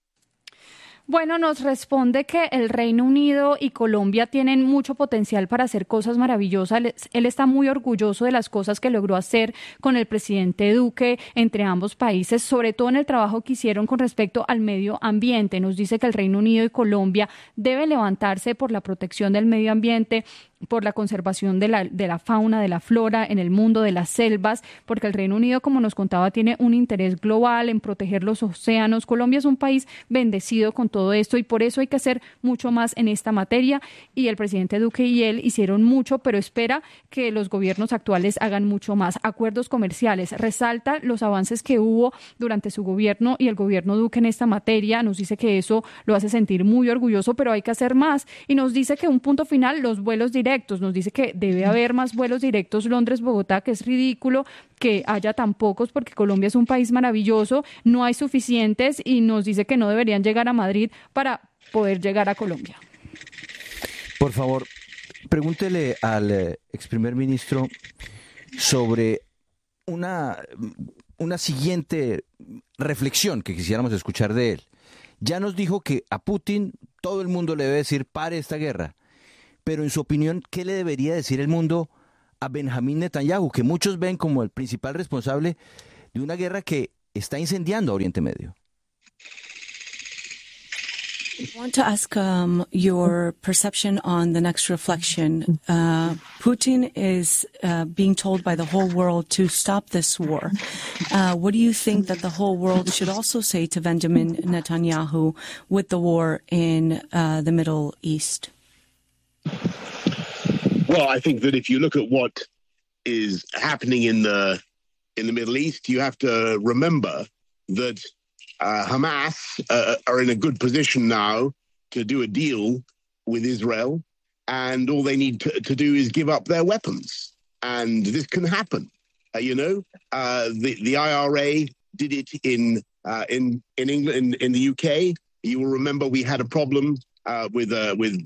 Bueno, nos responde que el Reino Unido y Colombia tienen mucho potencial para hacer cosas maravillosas. Él está muy orgulloso de las cosas que logró hacer con el presidente Duque entre ambos países, sobre todo en el trabajo que hicieron con respecto al medio ambiente. Nos dice que el Reino Unido y Colombia deben levantarse por la protección del medio ambiente, por la conservación de la, de la fauna, de la flora en el mundo, de las selvas, porque el Reino Unido, como nos contaba, tiene un interés global en proteger los océanos. Colombia es un país bendecido con todo esto y por eso hay que hacer mucho más en esta materia, y el presidente Duque y él hicieron mucho, pero espera que los gobiernos actuales hagan mucho más. Acuerdos comerciales, resalta los avances que hubo durante su gobierno y el gobierno Duque en esta materia. Nos dice que eso lo hace sentir muy orgulloso, pero hay que hacer más, y nos dice que un punto final, los vuelos directos. Nos dice que debe haber más vuelos directos Londres-Bogotá, que es ridículo que haya tan pocos porque Colombia es un país maravilloso, no hay suficientes, y nos dice que no deberían llegar a Madrid para poder llegar a Colombia. Por favor, pregúntele al eh, ex primer ministro sobre una, una siguiente reflexión que quisiéramos escuchar de él. Ya nos dijo que a Putin todo el mundo le debe decir pare esta guerra. Pero en su opinión, ¿qué le debería decir el mundo a Benjamín Netanyahu, que muchos ven como el principal responsable de una guerra que está incendiando a Oriente Medio? I want to ask um, your perception on the next reflection. Uh, Putin is uh, being told by the whole world to stop this war. Uh, what do you think that the whole world should also say to Benjamin Netanyahu with the war in uh, the Middle East? Well, I think that if you look at what is happening in the in the Middle East, you have to remember that uh, Hamas uh, are in a good position now to do a deal with Israel, and all they need to, to do is give up their weapons, and this can happen. Uh, you know, uh, the the I R A did it in Uh, in in England, in, in the U K, you will remember we had a problem uh, with uh, with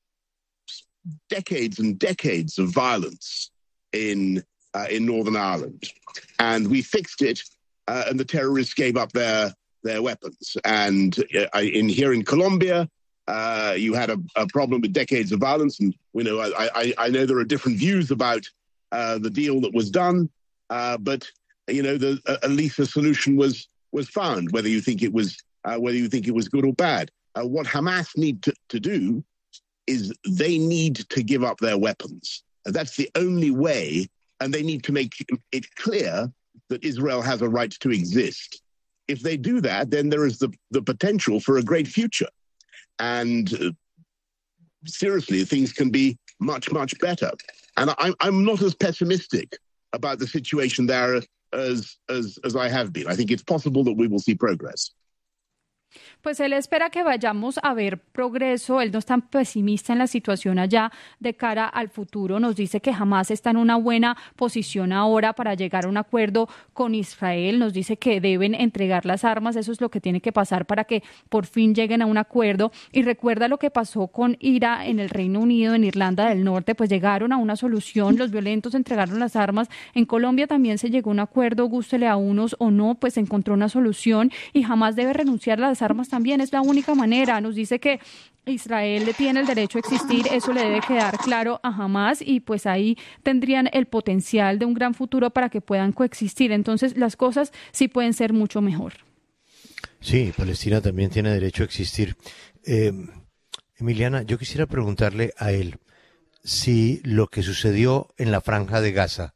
decades and decades of violence in uh, in Northern Ireland, and we fixed it, uh, and the terrorists gave up their their weapons. And uh, in here in Colombia, uh, you had a, a problem with decades of violence, and you know I, I, I know there are different views about uh, the deal that was done, uh, but you know the, uh, at least a solution was. was found, whether you think it was uh, whether you think it was good or bad. Uh, what Hamas need to, to do is they need to give up their weapons. And that's the only way, and they need to make it clear that Israel has a right to exist. If they do that, then there is the, the potential for a great future. And uh, seriously, things can be much, much better. And I, I'm not as pessimistic about the situation there As, as, as I have been. I think it's possible that we will see progress. Pues él espera que vayamos a ver progreso. Él no es tan pesimista en la situación allá de cara al futuro. Nos dice que Hamás está en una buena posición ahora para llegar a un acuerdo con Israel. Nos dice que deben entregar las armas. Eso es lo que tiene que pasar para que por fin lleguen a un acuerdo. Y recuerda lo que pasó con IRA en el Reino Unido, en Irlanda del Norte, pues llegaron a una solución. Los violentos entregaron las armas. En Colombia también se llegó a un acuerdo, gústele a unos o no, pues se encontró una solución y Hamás debe renunciar a las armas también. Es la única manera. Nos dice que Israel le tiene el derecho a existir, eso le debe quedar claro a Hamás y pues ahí tendrían el potencial de un gran futuro para que puedan coexistir. Entonces las cosas sí pueden ser mucho mejor. Sí, Palestina también tiene derecho a existir. Eh, Emiliana, yo quisiera preguntarle a él si lo que sucedió en la Franja de Gaza,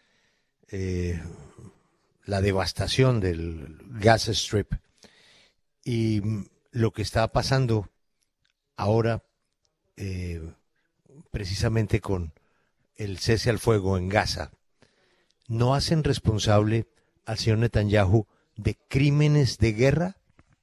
eh, la devastación del Gaza Strip y lo que está pasando ahora eh, precisamente con el cese al fuego en Gaza, ¿no hacen responsable al señor Netanyahu de crímenes de guerra?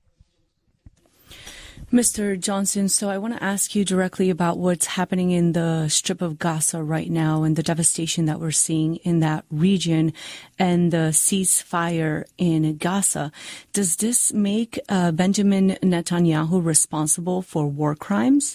Mister Johnson, so I want to ask you directly about what's happening in the Strip of Gaza right now and the devastation that we're seeing in that region and the ceasefire in Gaza. Does this make uh, Benjamin Netanyahu responsible for war crimes?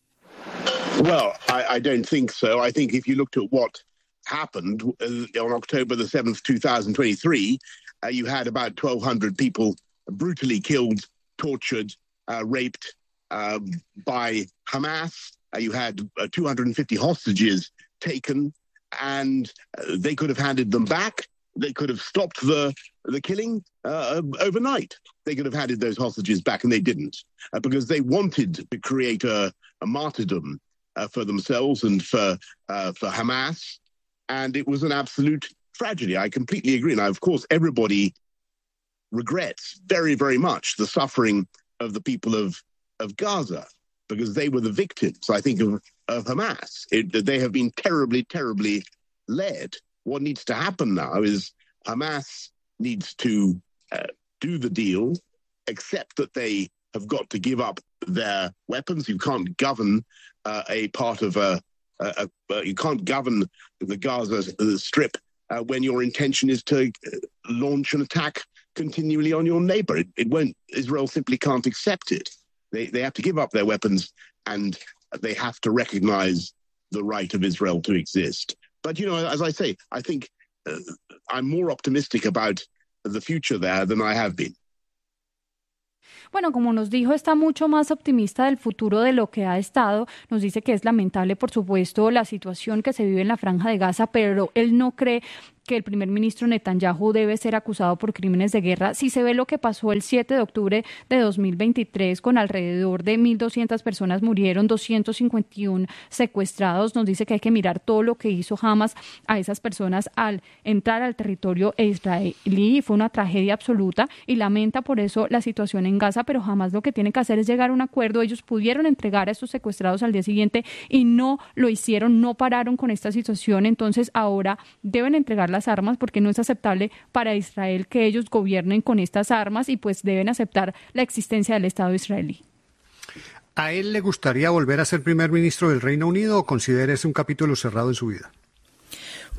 Well, I, I don't think so. I think if you looked at what happened uh, on October the seventh, two thousand twenty-three, uh, you had about twelve hundred people brutally killed, tortured, Uh, raped uh, by Hamas. Uh, you had uh, two hundred fifty hostages taken, and uh, they could have handed them back. They could have stopped the the killing uh, overnight. They could have handed those hostages back, and they didn't, uh, because they wanted to create a, a martyrdom uh, for themselves and for uh, for Hamas, and it was an absolute tragedy. I completely agree. Now, of course, everybody regrets very, very much the suffering of the people of, of Gaza, because they were the victims, I think, of, of Hamas. It, they have been terribly, terribly led. What needs to happen now is Hamas needs to uh, do the deal, accept that they have got to give up their weapons. You can't govern uh, a part of a, a, a, you can't govern the Gaza Strip uh, when your intention is to launch an attack continually on your neighbor. It, it won't, Israel simply can't accept it. They, they have to give up their weapons and they have to recognize the right of Israel to exist. But, you know, as I say, I think uh, I'm more optimistic about the future there than I have been. Bueno, como nos dijo, está mucho más optimista del futuro de lo que ha estado. Nos dice que es lamentable, por supuesto, la situación que se vive en la Franja de Gaza, pero él no cree que el primer ministro Netanyahu debe ser acusado por crímenes de guerra. Si se ve lo que pasó el siete de octubre de dos mil veintitrés, con alrededor de mil doscientas personas murieron, doscientos cincuenta y uno secuestrados, nos dice que hay que mirar todo lo que hizo Hamas a esas personas al entrar al territorio israelí. Fue una tragedia absoluta y lamenta por eso la situación en Gaza, pero Hamas lo que tiene que hacer es llegar a un acuerdo. Ellos pudieron entregar a estos secuestrados al día siguiente y no lo hicieron, no pararon con esta situación. Entonces ahora deben entregar las armas porque no es aceptable para Israel que ellos gobiernen con estas armas y pues deben aceptar la existencia del Estado israelí. ¿A él le gustaría volver a ser primer ministro del Reino Unido o considera ese un capítulo cerrado en su vida?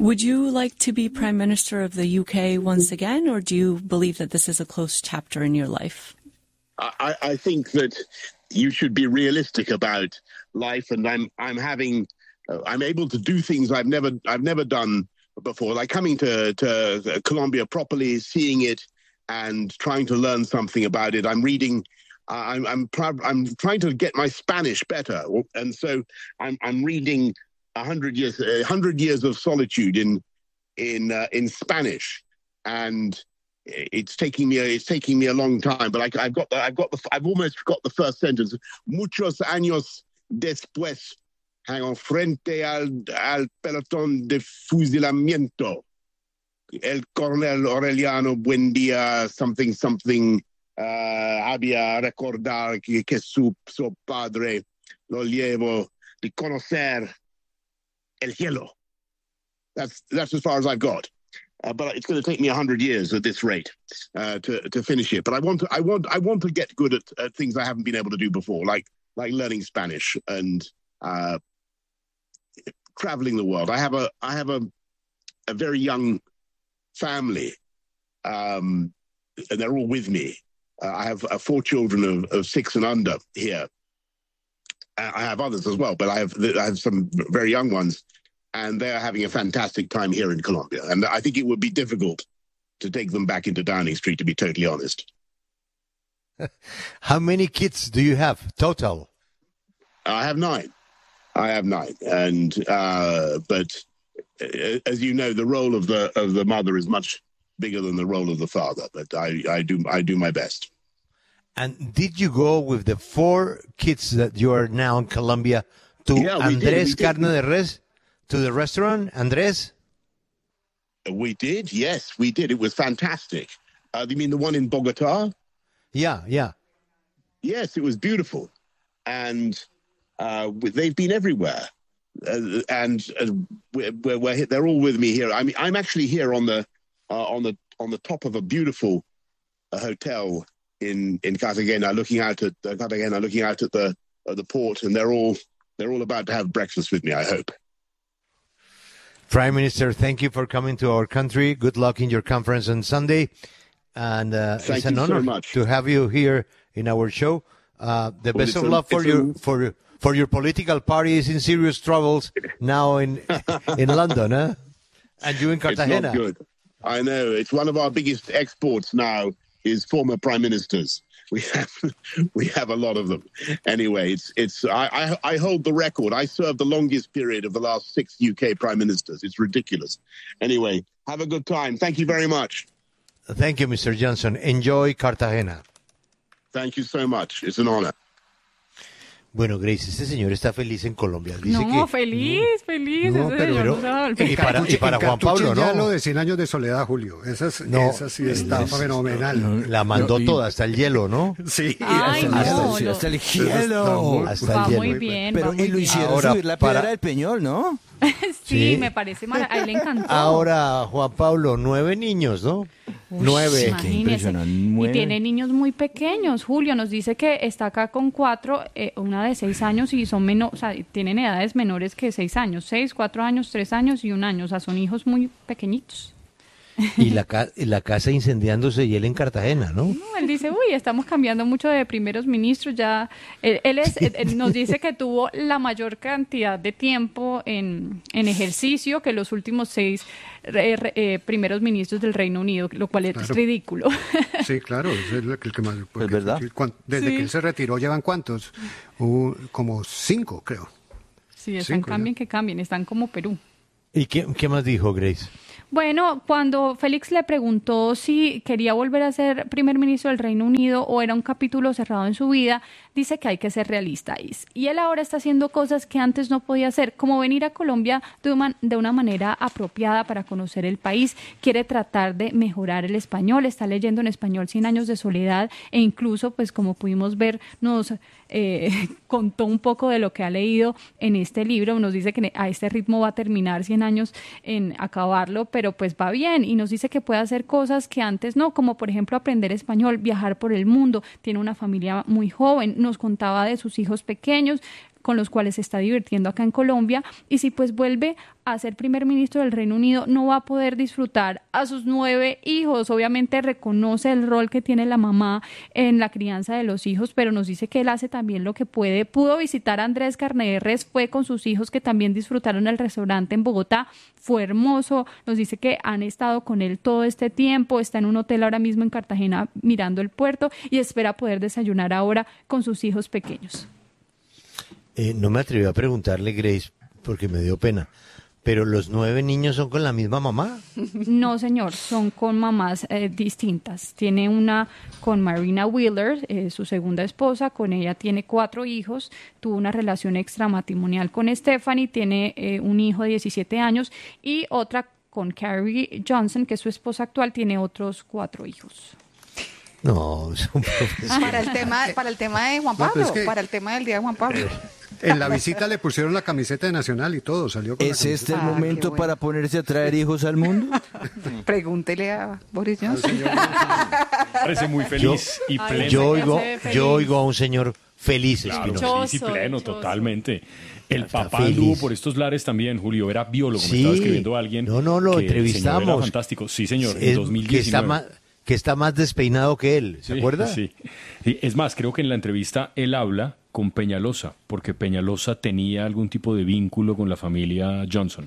Would you like to be Prime Minister of the U K once again, or do you believe that this is a close chapter in your life? I, I think that you should be realistic about life, and I'm I'm having uh, I'm able to do things I've never I've never done before, like coming to to Colombia properly, seeing it, and trying to learn something about it. I'm reading. Uh, I'm I'm proud. I'm trying to get my Spanish better, and so I'm I'm reading a hundred years a hundred years of solitude in in uh, in Spanish, and it's taking me a, it's taking me a long time. But I, I've got the I've got the I've almost got the first sentence. Muchos años después, hang frente al al pelotón de fusilamiento, el coronel Aureliano Buendía something something. Uh, había recordar que, que su, su padre lo llevó de conocer el cielo. That's that's as far as I've got. Uh, but it's going to take me a hundred years at this rate uh, to to finish it. But I want to I want I want to get good at, at things I haven't been able to do before, like like learning Spanish and uh, traveling the world. I have a I have a a very young family, um, and they're all with me. Uh, I have uh, four children of, of six and under here. Uh, I have others as well, but I have I have some very young ones, and they're having a fantastic time here in Colombia. And I think it would be difficult to take them back into Downing Street, to be totally honest. How many kids do you have total? I have nine. I have nine, and uh, but uh, as you know, the role of the of the mother is much bigger than the role of the father. But I, I do I do my best. And did you go with the four kids that you are now in Colombia to Yeah, we did, Andrés we did. Carne de Res, to the restaurant, Andrés? We did, yes, we did. It was fantastic. Uh, you mean the one in Bogota? Yeah, yeah. Yes, it was beautiful, and uh, they've been everywhere, uh, and uh, we're, we're, we're, they're all with me here. I mean, I'm actually here on the uh, on the on the top of a beautiful uh, hotel in in Cartagena, looking out at uh, Cartagena, looking out at the at the port, and they're all they're all about to have breakfast with me, I hope. Prime Minister, thank you for coming to our country. Good luck in your conference on Sunday. And uh, Thank it's an you so honor much. to have you here in our show. Uh, the Well, best it's of a- luck for it's your a- for for your political party is in serious troubles now in in London, huh? And you in Cartagena. It's not good. I know. It's one of our biggest exports now is former prime ministers. We have we have a lot of them. Anyway, it's it's I, I I hold the record. I served the longest period of the last six U K prime ministers. It's ridiculous. Anyway, have a good time. Thank you very much. Thank you, Mister Johnson. Enjoy Cartagena. Thank you so much. It's an honor. Bueno, Grace, este señor está feliz en Colombia. Dice No, que feliz, feliz. No, ese pero- señor pero- no se va a volver. y para, y para Juan Pablo, ya ¿no? lo de cien años de soledad, Julio. Esa, es, No, esa sí está es- fenomenal. La mandó toda, hasta el hielo, ¿no? Sí. Ay, hasta, no, hasta- lo- hasta el Está hielo. muy- Hasta Va el muy hielo. bien, Pero va muy y lo bien. hicieron Ahora, subir la para- piedra del Peñol, ¿no? Sí, Sí. me parece maravilloso. A él le encantó. Ahora, Juan Pablo, nueve niños, ¿no? nueve. Imagínese. impresionante, Y nueve. tiene niños muy pequeños. Julio nos dice que está acá con cuatro, eh, una de seis años y son menores, o sea, tienen edades menores que seis años, seis, cuatro años, tres años y un año. O sea, son hijos muy pequeñitos. Y la, ca- y la casa incendiándose y él en Cartagena, ¿no? No, él dice, uy, estamos cambiando mucho de primeros ministros. Ya, él, él es, él- él nos dice que tuvo la mayor cantidad de tiempo en, en ejercicio que los últimos seis re- re- eh, primeros ministros del Reino Unido, lo cual es Claro. ridículo. Sí, claro, es el, el que más. porque- verdad. cuan- Desde Sí. que él se retiró, ¿llevan cuántos? Uh, como cinco, creo. Sí, están Cinco, ya. cambien que cambien, están como Perú. ¿Y qué, qué más dijo Grace? Bueno, cuando Félix le preguntó si quería volver a ser primer ministro del Reino Unido o era un capítulo cerrado en su vida, dice que hay que ser realista. Y- Y él ahora está haciendo cosas que antes no podía hacer, como venir a Colombia de una, de una manera apropiada para conocer el país. Quiere tratar de mejorar el español, está leyendo en español Cien años de soledad e incluso, pues como pudimos ver, nos eh, contó un poco de lo que ha leído en este libro. Nos dice que a este ritmo va a terminar cien años en acabarlo, pero pues va bien, y nos dice que puede hacer cosas que antes no, como por ejemplo aprender español, viajar por el mundo. Tiene una familia muy joven, nos contaba de sus hijos pequeños. con los cuales se está divirtiendo acá en Colombia, y si pues vuelve a ser primer ministro del Reino Unido, no va a poder disfrutar a sus nueve hijos. Obviamente reconoce el rol que tiene la mamá en la crianza de los hijos, pero nos dice que él hace también lo que puede. Pudo visitar a Andrés Carnedes, fue con sus hijos que también disfrutaron el restaurante en Bogotá, fue hermoso. Nos dice que han estado con él todo este tiempo, está en un hotel ahora mismo en Cartagena mirando el puerto y espera poder desayunar ahora con sus hijos pequeños. Eh, no me atreví a preguntarle, Grace, porque me dio pena. ¿Pero los nueve niños son con la misma mamá? No, señor, son con mamás eh, distintas. Tiene una con Marina Wheeler, eh, su segunda esposa, con ella tiene cuatro hijos, tuvo una relación extramatrimonial con Stephanie, tiene eh, un hijo de diecisiete años, y otra con Carrie Johnson, que es su esposa actual, tiene otros cuatro hijos. No, es un profesor. Para el tema, para el tema de Juan Pablo, no, es que para el tema del día de Juan Pablo. En la visita le pusieron la camiseta de Nacional y todo, salió con ¿Es la este el Ah, momento bueno. para ponerse a traer hijos al mundo? Pregúntele a Boris Johnson. Parece muy feliz yo, y pleno. Yo oigo, yo oigo a un señor feliz, Claro, Espinosa. feliz y pleno, totalmente. El Está papá feliz. anduvo por estos lares también, Julio, era biólogo, me Sí. estaba escribiendo alguien. No, no, lo que el señor entrevistamos. era fantástico, sí señor, en Es- dos mil que está diecinueve. más, que está más despeinado que él, ¿se Sí, acuerda? Sí. Sí, es más, creo que en la entrevista él habla con Peñalosa, porque Peñalosa tenía algún tipo de vínculo con la familia Johnson.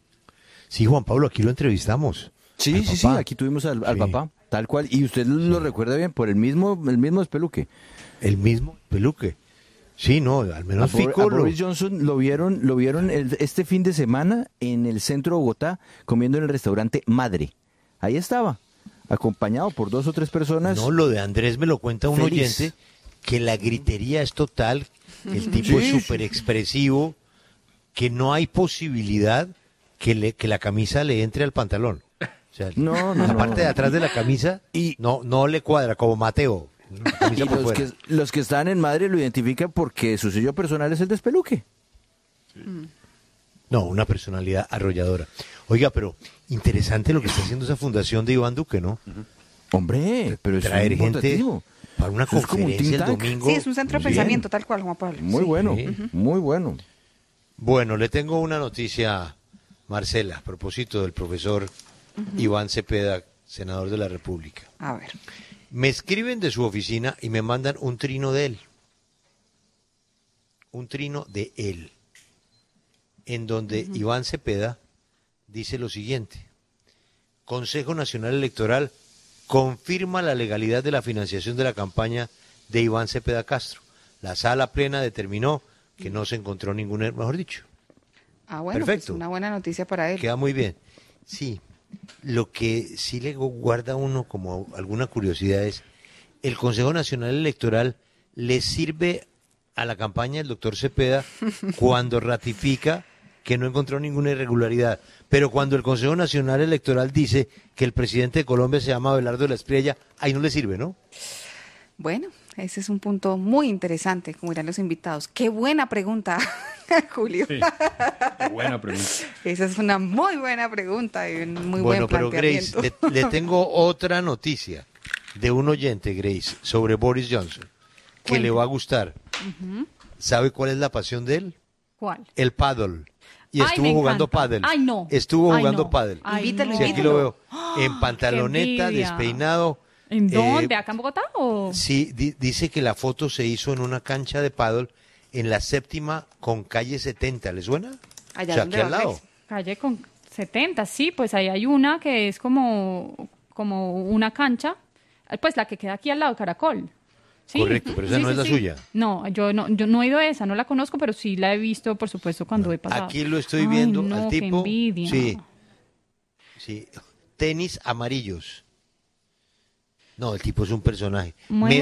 Sí, Juan Pablo, aquí lo entrevistamos. Sí, Al sí, sí, papá. aquí tuvimos al, al Sí. papá, tal cual. Y usted lo recuerda bien, por el mismo, el mismo espeluque. El mismo peluque. Sí, no, al A, menos Bor- Fico a lo- Boris Johnson lo vieron, lo vieron el- este fin de semana en el centro de Bogotá comiendo en el restaurante Madre. Ahí estaba, acompañado por dos o tres personas. No, lo de Andrés me lo cuenta un Feliz. oyente, que la gritería es total, el tipo Sí, es súper expresivo, que no hay posibilidad que, le, que la camisa le entre al pantalón. O sea, No, no, la no. parte de atrás de la camisa no, no le cuadra, como Mateo. la camisa Y por los fuera. que, los que están en Madre lo identifican porque su sello personal es el despeluque. No, una personalidad arrolladora. Oiga, pero interesante lo que está haciendo esa fundación de Iván Duque, ¿no? Hombre, pero es traer gente importantísimo. para una Eso es como un conferencia el think tank. domingo. Sí, es un centro de Bien. pensamiento, tal cual, Juan Pablo. Muy Sí. bueno, Sí. muy bueno. Bueno, le tengo una noticia, Marcela, a propósito del profesor Iván Cepeda, senador de la República. A ver. Me escriben de su oficina y me mandan un trino de él. Un trino de él. En donde Iván Cepeda dice lo siguiente. Consejo Nacional Electoral confirma la legalidad de la financiación de la campaña de Iván Cepeda Castro. La sala plena determinó que no se encontró ningún error, mejor dicho. Ah, bueno, Perfecto. pues una buena noticia para él. Queda muy bien. Sí, lo que sí le guarda a uno como alguna curiosidad es, ¿el Consejo Nacional Electoral le sirve a la campaña del doctor Cepeda cuando ratifica que no encontró ninguna irregularidad? Pero cuando el Consejo Nacional Electoral dice que el presidente de Colombia se llama Abelardo de la Espriella, ahí no le sirve, ¿no? Bueno, ese es un punto muy interesante, como dirán los invitados. Qué buena pregunta, Julio. Sí, qué buena pregunta. Esa es una muy buena pregunta y un muy Bueno, buen pero Grace, planteamiento. le, le tengo otra noticia de un oyente, Grace, sobre Boris Johnson, que Cuente. le va a gustar. Ujú. ¿Sabe cuál es la pasión de él? ¿Cuál? El paddle. Y Ay, estuvo me jugando encanta. paddle. Ay, no. Estuvo Ay, jugando no. paddle. Ay, Invítalo, no. Sí, aquí lo veo. En pantaloneta, envidia. despeinado. ¿En dónde? Eh, ¿Acá en Bogotá o...? Sí, di- dice que la foto se hizo en una cancha de paddle en la séptima con calle setenta. ¿Le suena? Allá o sea, donde aquí al va lado. Grace. Calle con setenta, sí, pues ahí hay una que es como, como una cancha, pues la que queda aquí al lado, Caracol. Sí. Correcto, pero esa Sí, no sí, es la sí. suya. No, yo no, yo no he ido a esa, no la conozco, pero sí la he visto, por supuesto, cuando he pasado. Aquí lo estoy Ay, viendo no, al qué tipo. envidia. Sí. Sí. Tenis amarillos. No, el tipo es un personaje. Muy